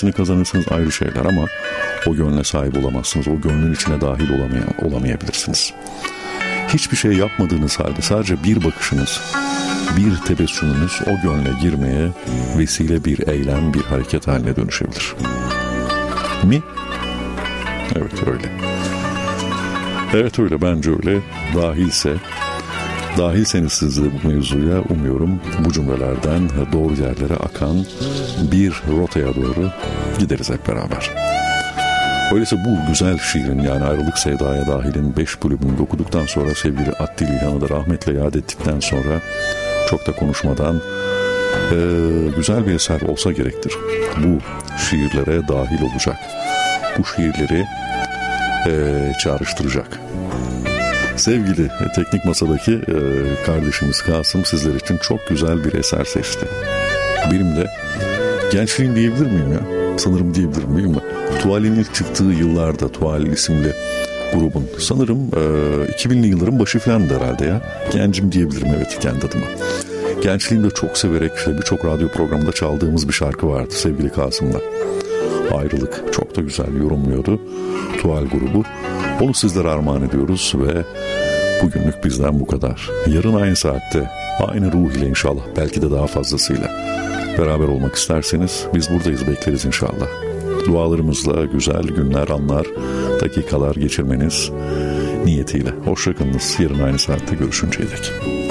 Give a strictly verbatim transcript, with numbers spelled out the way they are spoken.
sevgisini kazanırsınız, ayrı şeyler, ama o gönle sahip olamazsınız. O gönlün içine dahil olamay- olamayabilirsiniz. Hiçbir şey yapmadığınız halde sadece bir bakışınız, bir tebessümünüz o gönle girmeye vesile bir eylem, bir hareket haline dönüşebilir. Mi? Evet öyle. Evet öyle, bence öyle. Dahilse, dahilseniz siz de bu mevzuya, umuyorum bu cümlelerden doğru yerlere akan bir rotaya doğru gideriz hep beraber. Öyleyse bu güzel şiirin, yani Ayrılık Sevdaya Dahil'in beş bölümünü okuduktan sonra, sevgili Attil İlhan'ı da rahmetle yad ettikten sonra, çok da konuşmadan e, güzel bir eser olsa gerektir. Bu şiirlere dahil olacak. Bu şiirleri e, çağrıştıracak. Sevgili e, teknik masadaki e, kardeşimiz Kasım sizler için çok güzel bir eser seçti. Benim de gençliğim diyebilir miyim ya? Sanırım diyebilir miyim? Tuval'in ilk çıktığı yıllarda, Tuval isimli grubun sanırım e, iki binli yılların başı falandı herhalde ya. Gencim diyebilirim, evet, kendi adıma. Gençliğimde çok severek işte birçok radyo programında çaldığımız bir şarkı vardı sevgili Kasım'la. Ayrılık çok da güzel yorumluyordu Tuval grubu. Onu sizlere armağan ediyoruz ve bugünlük bizden bu kadar. Yarın aynı saatte, aynı ruh ile inşallah, belki de daha fazlasıyla beraber olmak isterseniz biz buradayız, bekleriz inşallah. Dualarımızla güzel günler, anlar, dakikalar geçirmeniz niyetiyle. Hoşça kalınız. Yarın aynı saatte görüşünceye dek.